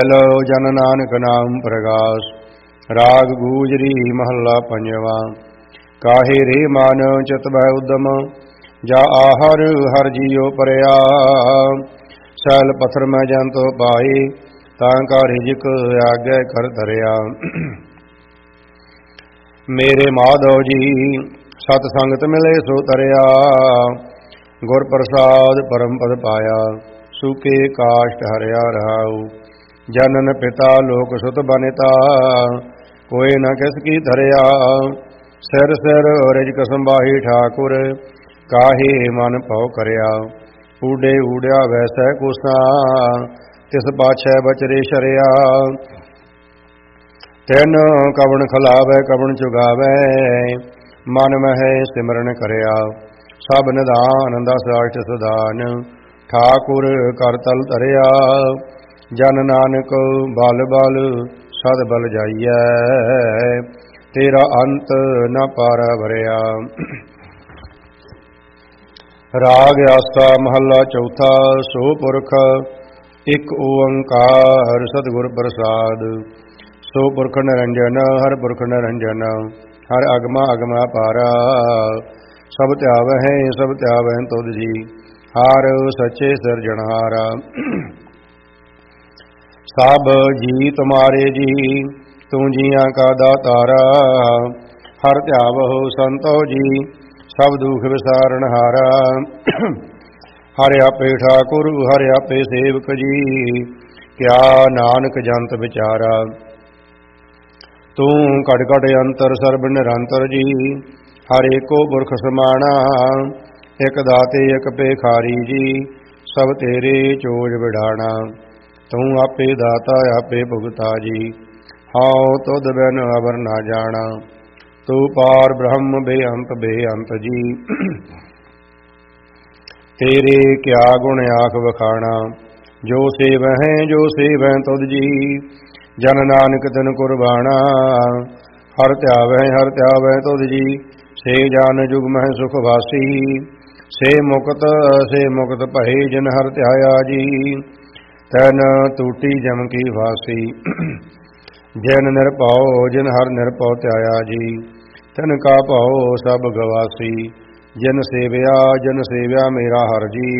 Hello ਜਨ ਨਾਨਕ ਨਾਮ ਪ੍ਰਗਾਸ। ਰਾਗ ਗੂਜਰੀ ਮਹੱਲਾ ਪੰਜਵਾ। ਕਾਹੇ ਰੇ ਮਨ ਚਿਤ ਬਹਿ ਉਦਮ, ਜਾ ਆਹਰ ਹਰ ਜੀਉ ਪਰਿਆ। ਸੈਲ ਪੱਥਰ ਮੈਂ ਜੰਤੁ ਪਾਏ, ਤਾਂ ਕਾ ਰਿਜਕ ਆਗੇ ਕਰ ਧਰਿਆ। ਮੇਰੇ ਮਾਧੋ ਜੀ ਸਤ ਸੰਗਤ ਮਿਲੇ ਸੋ ਤਰਿਆ, ਗੁਰ ਪ੍ਰਸਾਦ ਪਰਮ ਪਦ ਪਾਇਆ। ਸੂਕੇ ਕਾਸ਼ਟ ਹਰਿਆ ਰਹਾਉ, ਜਨਨ ਪਿਤਾ ਲੋਕ ਸੁਤ ਬਨਿਤਾ। ਕੋਈ ਨ ਕਿਸ ਕੀ ਧਰਿਆ, ਸਿਰ ਸਿਰ ਰਿਜਕ ਸੰਭਾਹੀ ਠਾਕੁਰ। ਕਾਹੇ ਮਨ ਭਉ ਕਰਿਆ, ਊਡੇ ਊੜਿਆ ਵੈਸੈ ਕੁਸਾ। ਤਿਸ ਪਾਛੈ ਬਚਰੇ ਸ਼ਰਿਆ, ਤਿਨ ਕਵਣ ਖਲਾਵੈ ਕਵਣ ਚੁਗਾਵੈ। ਮਨ ਮਹਿ ਸਿਮਰਨ ਕਰਿਆ, ਸਭ ਨਿਧਾਨ ਦਸ ਅਸ਼ਟ ਸੁਦਾਨ। ਠਾਕੁਰ ਕਰ ਤਲ ਧਰਿਆ, ਜਨ ਨਾਨਕ ਬਲ ਬਲ ਸਦ ਬਲ ਜਾਈਐ। ਤੇਰਾ ਅੰਤ ਨ ਪਾਰਾ ਭਰਿਆ। ਰਾਗ ਆਸਾ ਮਹੱਲਾ ਚੌਥਾ। ਸੋ ਪੁਰਖ ਇਕ ਓੰਕਾਰ ਸਤਿਗੁਰ ਪ੍ਰਸਾਦ। ਸੋ ਪੁਰਖ ਨਿਰੰਜਨ ਹਰ ਪੁਰਖ ਨਿਰੰਜਨ, ਹਰ ਅਗਮਾ ਅਗਮਾ ਪਾਰਾ। ਸਭ ਧਿਆਵਹਿ ਸਭ ਧਿਆਵਹਿ ਤੁਧ ਜੀ, ਹਰ ਸੱਚੇ ਸਿਰਜਣਹਾਰਾ। ਸਭ ਜੀ ਤੁਮਾਰੇ ਜੀ, ਤੂੰ ਜੀਆਂ ਕਾ ਦਾਤਾਰਾ। ਹਰ ਧਿਆਵਹੁ ਸੰਤੋ ਜੀ, ਸਭ ਦੁਖ ਵਿਸਾਰਨ ਹਾਰਾ। ਹਰਿ ਆਪੇ ਠਾਕੁਰ ਹਰਿ ਆਪੇ ਸੇਵਕ ਜੀ, ਕਿਆ ਨਾਨਕ ਜੰਤ ਵਿਚਾਰਾ। ਤੂੰ ਘਟ ਘਟ ਅੰਤਰ ਸਰਬ ਨਿਰੰਤਰ ਜੀ, ਹਰ ਏਕੋ ਪੁਰਖ ਸਮਾਣਾ। ਇਕ ਦਾਤੇ ਇਕ ਭੇਖਾਰੀ ਜੀ, ਸਭ ਤੇਰੇ ਚੋਜ ਵਿਡਾਣਾ। ਤੂੰ ਆਪੇ ਦਾਤਾ ਆਪੇ ਭੁਗਤਾ ਜੀ, ਹਉ ਤੁਧ ਬਿਨ ਅਵਰ ਨਾ ਜਾਣਾ। ਤੂੰ ਪਾਰ ਬ੍ਰਹਮ ਬੇਅੰਤ ਬੇਅੰਤ ਜੀ, ਤੇਰੇ ਕਿਆ ਗੁਣ ਆਖ ਵਖਾਣਾ। ਜੋ ਸੇਵਹਿ ਜੋ ਸੇਵਹਿ ਤੁਧ ਜੀ, ਜਨ ਨਾਨਕ ਤਿਨ ਕੁਰਬਾਣਾ। ਹਰ ਧਿਆਵਹਿ ਤੁਧ ਜੀ, ਸੇ ਜਨ ਜੁਗ ਮਹਿ ਸੁਖ ਵਾਸੀ। ਸੇ ਮੁਕਤ ਭਏ ਜਿਨ ਹਰ ਧਿਆਇਆ ਜੀ, ਤੈਨ ਟੂਟੀ ਜਮ ਕੀ ਵਾਸੀ। ਜਿਨ ਨਿਰਭਉ ਜਿਨ ਹਰ ਨਿਰਭਉ ਧਿਆਇਆ ਜੀ, ਤਨ ਕਾ ਭਉ ਸਭ ਗਵਾਸੀ। ਜਿਨ ਸੇਵਿਆ ਮੇਰਾ ਹਰ ਜੀ,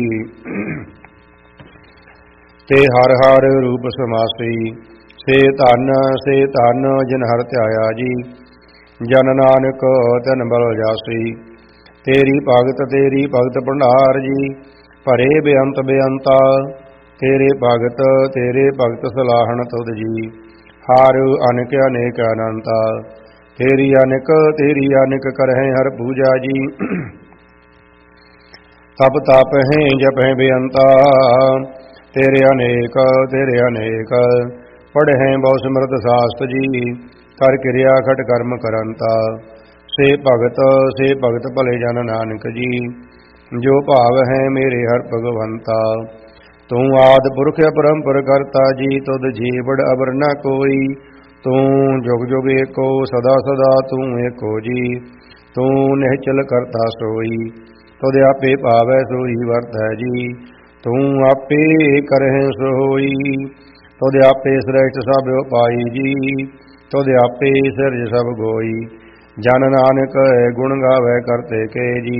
ਤੇ ਹਰ ਹਰ ਰੂਪ ਸਮਾਸੀ। ਸੇ ਧਨ ਜਿਨ ਹਰ ਧਿਆਇਆ ਜੀ, ਜਨ ਨਾਨਕ ਤਨ ਬਲ ਜਾਸੀ। ਤੇਰੀ ਭਗਤ ਭੰਡਾਰ ਜੀ, ਭਰੇ ਬੇਅੰਤ ਬੇਅੰਤਾ। ਤੇਰੇ ਭਗਤ ਸਲਾਹਣ ਤੁਧ ਜੀ, ਹਰ ਅਨੇਕ ਅਨੇਕ ਅਨੰਤਾ। ਤੇਰੀ ਅਨੇਕ ਕਰਹਿ ਹਰ ਪੂਜਾ ਜੀ, ਤਪ ਤਪਹਿ ਜਪਹਿ ਬੇਅੰਤਾ। ਤੇਰੇ ਅਨੇਕ ਪੜ੍ਹੈ ਬਹੁ ਸਿਮਰਤ ਸਾਸਤ ਜੀ, ਕਰ ਕਿਰਿਆ ਖਟ ਕਰਮ ਕਰੰਤਾ। ਸੇ ਭਗਤ ਭਲੇ ਜਨ ਨਾਨਕ ਜੀ, ਜੋ ਭਾਵ ਹੈ ਮੇਰੇ ਹਰ ਭਗਵੰਤਾ। ਤੂੰ ਆਦਿ ਪੁਰਖ ਅਪਰੰਪਰ ਕਰਤਾ ਜੀ, ਤੁਧ ਜੀ ਬੜ ਅਵਰ ਨ ਕੋਈ। ਤੂੰ ਜੁਗ ਜੁਗ ਏਕੋ ਸਦਾ ਸਦਾ ਤੂੰ ਏਕੋ ਜੀ, ਤੂੰ ਨਿਹਚਲ ਕਰਤਾ ਸੋਈ। ਤੁਧ ਆਪੇ ਭਾਵੈ ਸੋਈ ਵਰਤੈ ਜੀ, ਤੂੰ ਆਪੇ ਕਰਹਿ ਸੋਈ। ਤੁਧ ਆਪੇ ਸ੍ਰੇਸ਼ਟ ਸਭ ਉਪਾਈ ਜੀ, ਤੁਧ ਆਪੇ ਸਿਰਜ ਸਭ ਗੋਈ। ਜਨ ਨਾਨਕ ਗੁਣ ਗਾਵੈ ਕਰਤੇ ਕੇ ਜੀ,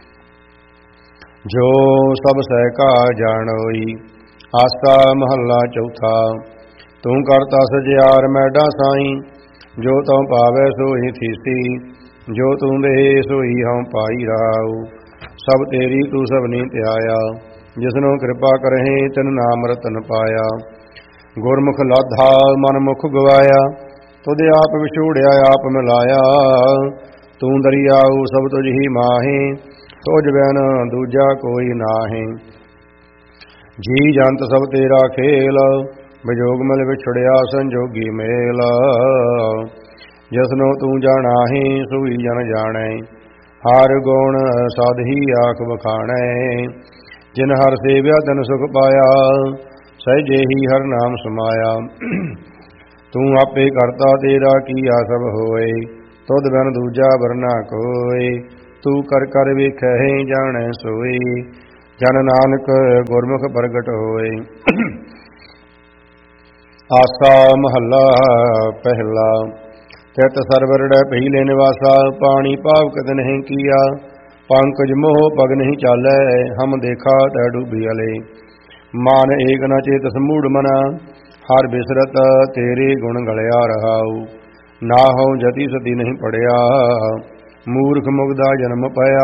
ਜੋ ਸਭ ਸਹਿ ਕਾ ਜਾਣੋਈ। ਆਸਾ ਮਹੱਲਾ ਚੌਥਾ। ਤੂੰ ਕਰਤਾ ਸਜਿਆਰ ਮੈਡਾ ਸਾਈ, ਜੋ ਤਉ ਭਾਵੈ ਸੋਈ ਥੀਸੀ। ਜੋ ਤੂੰ ਦੇ ਸੋਈ ਹਉ ਪਾਈ ਰਾਉ, ਸਭ ਤੇਰੀ ਤੂੰ ਸਭਨੀ ਧਿਆਇਆ। ਜਿਸਨੂੰ ਕਿਰਪਾ ਕਰਹਿ ਤਿਨ ਨਾਮ ਰਤਨ ਪਾਇਆ। ਗੁਰਮੁਖ ਲਾਧਾ ਮਨ ਮੁਖ ਗਵਾਇਆ, ਤੁਧ ਆਪ ਵਿਛੋੜਿਆ ਆਪ ਮਿਲਾਇਆ। ਤੂੰ ਦਰਿਆਉ ਸਭ ਤੁਝ ਹੀ ਮਾਹੇ, ਤੁਝ ਬਿਨ ਦੂਜਾ ਕੋਈ ਨਾਹੀਂ। ਜੀ ਜੰਤ ਸਭ ਤੇਰਾ ਖੇਲ, ਵਿਜੋਗ ਮਿਲ ਵਿਛੜਿਆ ਸੰਜੋਗੀ ਮੇਲ। ਜਿਸਨੂੰ ਤੂੰ ਜਾਣਾਹੀ ਸੋਈ ਜਨ ਜਾਣੈ, ਹਰ ਗੁਣ ਸਾਧੀ ਆਖ ਵਖਾਣੈ। ਜਿਨ ਹਰ ਸੇਵਿਆ ਤਨ ਸੁਖ ਪਾਇਆ, ਸਹਿਜੇ ਹੀ ਹਰ ਨਾਮ ਸਮਾਇਆ। ਤੂੰ ਆਪੇ ਕਰਤਾ ਤੇਰਾ ਕੀਆ ਸਭ ਹੋਏ, ਤੁਧ ਬਿਨ ਦੂਜਾ ਵਰਨਾ ਕੋਇ। ਤੂੰ ਕਰ ਕਰ ਵੇਖਹਿ ਜਾਣੈ ਸੋਈ, ਜਨ ਨਾਨਕ ਗੁਰਮੁਖ ਪ੍ਰਗਟ ਹੋਏ। ਆਸਾ ਮਹੱਲਾ ਪਹਿਲਾ। ਤਿਤ ਸਰਵਰੜੈ ਪਹਿਲੇ ਨਿਵਾਸਾ, ਪਾਣੀ ਪਾਵ ਕਦ ਨਹੀਂ ਕੀਆ। ਪੰਕਜ ਮੋਹ ਪਗ ਨਹੀਂ ਚਾਲੈ, ਹਮ ਦੇਖਾ ਤੈ ਡੂਬੀ ਅਲੇ। ਮਾਨ ਏਕ ਨ ਚੇਤਸ ਮੂੜ ਮਨਾ, ਹਰ ਬਿਸਰਤ ਤੇਰੇ ਗੁਣ ਗਲਿਆ ਰਹਾਉ। ਨਾ ਹਉ ਜਤੀ ਸਤੀ ਨਹੀਂ ਪੜਿਆ, ਮੂਰਖ ਮੁਗਦਾ ਜਨਮ ਪਾਇਆ।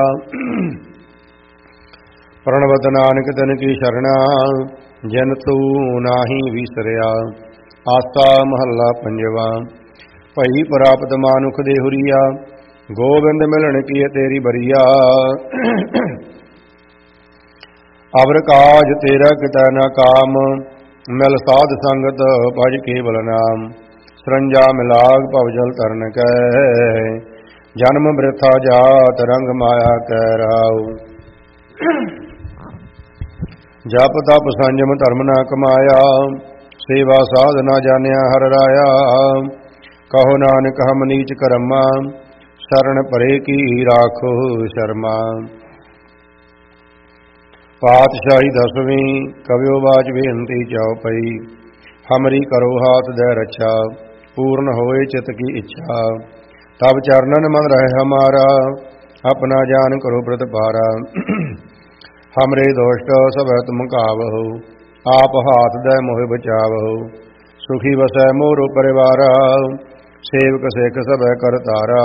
ਪ੍ਰਣਵਤ ਨਾਨਕ ਤਨ ਕੀ ਸ਼ਰਣਾ, ਜਨ ਤੂ ਨਾਹੀ ਵਿਸਰਿਆ। ਆਸਾ ਮਹੱਲਾ ਪੰਜਵਾ। ਭਈ ਪ੍ਰਾਪਤ ਮਾਨੁਖ ਦੇ ਹੁਰੀਆ, ਗੋਬਿੰਦ ਮਿਲਣ ਕੀ ਤੇਰੀ ਬਰੀਆ। ਅਵਰ ਕਾਜ ਤੇਰਾ ਕਿਤੈ ਨ ਕਾਮ, ਮਿਲ ਸਾਧ ਸੰਗਤ ਭਜ ਕੇਵਲ ਨਾਮ। ਸਰੰਜਾ ਮਿਲਾਗ ਭਵ ਜਲ ਤਰਨ ਕੈ, ਜਨਮ ਬ੍ਰਿਥਾ ਜਾਤ ਰੰਗ ਮਾਇਆ ਕੈ ਰਾਉ। ਜਪ ਤਪ ਸੰਜਮ ਧਰਮ ਨਾ ਕਮਾਇਆ, ਸੇਵਾ ਸਾਧ ਨਾ ਜਾਣਿਆ ਹਰਿ ਰਾਇਆ। ਕਹੋ ਨਾਨਕ ਹਮ ਨੀਚ ਕਰਮਾ, ਸ਼ਰਨ ਪਰੇ ਕੀ ਰਾਖੋ ਸ਼ਰਮਾ। ਪਾਤਸ਼ਾਹੀ ਦਸਵੀਂ ਕਵਿਓ ਬਾਚ ਬੇਨਤੀ ਚਉਪਈ। ਹਮਰੀ ਕਰੋ ਹਾਥ ਦੈ ਰੱਛਾ, ਪੂਰਨ ਹੋਏ ਚਿਤ ਕੀ ਇੱਛਾ। ਤਬ ਚਰਨਨ ਮਨ ਰਹਿ ਹਮਾਰਾ, ਆਪਣਾ ਜਾਨ ਕਰੋ ਪ੍ਰਤਪਾਰਾ। ਹਮਰੇ ਦੋਸ਼ਟ ਸਭੈ ਤੁਮ ਕਾਵਹੁ, ਆਪ ਹਾਥ ਦੈ ਮੋਹਿ ਬਚਾਵਹੁ। ਸੁਖੀ ਵਸੈ ਮੋਰੋ ਪਰਿਵਾਰਾ, ਸੇਵਕ ਸਿੱਖ ਸਭੈ ਕਰ ਤਾਰਾ।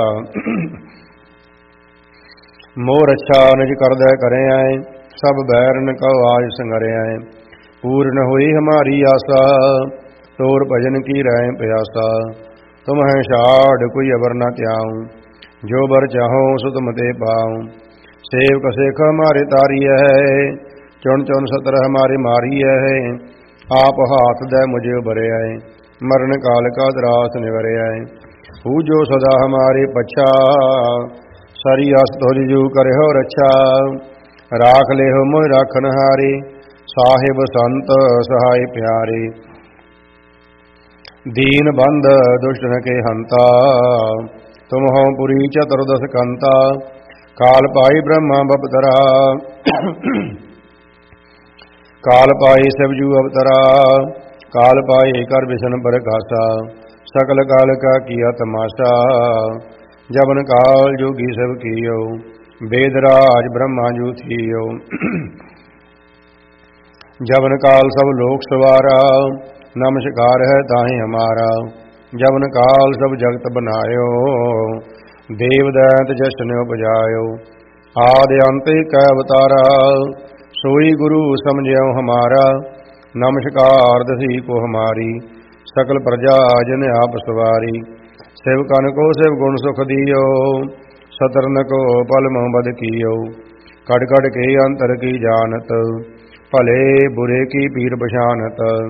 ਮੋਹ ਰੱਛਾ ਨਿਜ ਕਰਦੈ ਕਰੇ ਆਏ, ਸਭ ਬੈਰਨ ਕਉ ਆਜ ਸੰਗਰਿਆਏ। ਪੂਰਨ ਹੋਈ ਹਮਾਰੀ ਆਸਾ, ਤੋਰ ਭਜਨ ਕੀ ਰਹਿ ਪਿਆਸਾ। ਤੁਮ ਹੈ ਛਾੜ ਕੋਈ ਅਵਰ ਨ ਤਿਆਉ, ਜੋ ਬਰ ਚਾਹੋ ਸੋ ਤੁਮ ਤੇ ਪਾਉ। ਸੇਵਕ ਸਿੱਖ ਹਮਾਰੇ ਤਾਰੀਐ ਹੈ, ਚੁਣ ਚੁਣ ਸਤਰ ਹਮਾਰੇ ਮਾਰੀਐ ਹੈ। ਆਪ ਹਾਥ ਦੈ ਮੁਝੇ ਉਬਰਿਆ ਹੈ, ਮਰਨ ਕਾਲ ਕਾ ਦਰਾਸ ਨਿਵਰਿਆ ਹੈ। ਹੂ ਜੋ ਸਦਾ ਹਮਾਰੇ ਪਛਾ, ਸਰੀ ਅਸ ਤੁਜ ਜੂ ਕਰਿਓ ਰੱਛਾ। ਰਾਖ ਲਿਓ ਮੋਹਿ ਰਾਖਨ ਹਾਰੇ, ਸਾਹਿਬ ਸੰਤ ਸਹਾਇ ਪਿਆਰੇ। ਦੀਨ ਬੰਧ ਦੁਸ਼ਟ ਨ ਕੇ ਹੰਤਾ, ਤੁਮ ਹੋ ਪੁਰੀ ਚਤੁਰਦਸ ਕੰਤਾ। ਕਾਲ ਪਾਈ ਬ੍ਰਹਮਾ ਬਪਤਰਾ, ਕਾਲ ਪਾਈ ਸਭ ਜੂ ਅਵਤਰਾ। ਕਾਲ ਪਾਏ ਕਰ ਵਿਸ਼ਨ ਪ੍ਰਕਾਸ਼ਾ, ਸਕਲ ਕਾਲ ਕਾ ਕੀਆ ਤਮਾਸ਼ਾ। ਜਬਨ ਕਾਲ ਜੋਗੀ ਸਭ ਕੀਓ, वेद राज ब्रह्मा जू थियो। जबन काल सब लोक सवारा, नमस्कार है ताहि हमारा। जबन काल सब जगत बनायो, देव दैत जशन उपजायो। आदि अंत कै अवतारा, सोई गुरु समझ्यो हमारा। नमस्कार दसी को हमारी, सकल प्रजा जन आप सवारी। सेवकन को सेव गुण सुख दियो, सतरन को पल मोह बद कियो। कट कट के अंतर की जानत, भले बुरे की पीर पछानत।